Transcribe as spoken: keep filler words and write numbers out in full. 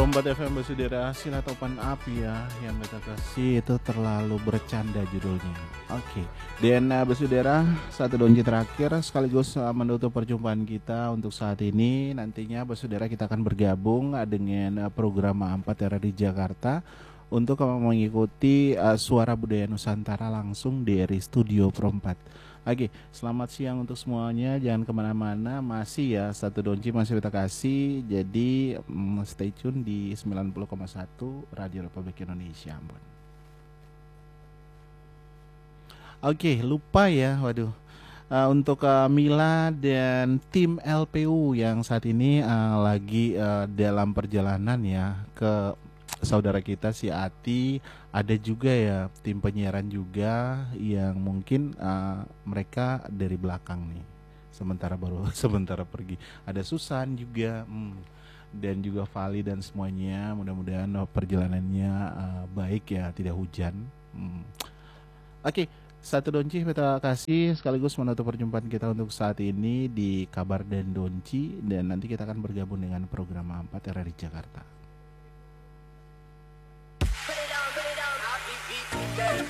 Perombat F M bersaudara, sila topan api ya, yang beta kasih itu terlalu bercanda judulnya. Oke, dan uh, bersaudara, satu donji terakhir sekaligus uh, menutup perjumpaan kita untuk saat ini. Nantinya bersaudara kita akan bergabung uh, dengan uh, program empat R di Jakarta untuk uh, mengikuti uh, suara budaya Nusantara langsung dari studio Perombat. Oke, selamat siang untuk semuanya. Jangan kemana-mana, masih ya satu donji masih kita kasih. Jadi mm, stay tune di sembilan puluh koma satu Radio Republik Indonesia, Ambon. Oke, lupa ya, waduh. Uh, untuk uh, Mila dan tim L P U yang saat ini uh, lagi uh, dalam perjalanan ya ke saudara kita si Ati, ada juga ya tim penyiaran juga yang mungkin uh, mereka dari belakang nih, sementara baru sementara pergi. Ada Susan juga, hmm, dan juga Vali dan semuanya. Mudah-mudahan uh, perjalanannya uh, baik ya, tidak hujan. Hmm. Oke, satu donci kita kasih sekaligus menutup perjumpaan kita untuk saat ini di Kabar dan Donci, dan nanti kita akan bergabung dengan program empat R di Jakarta.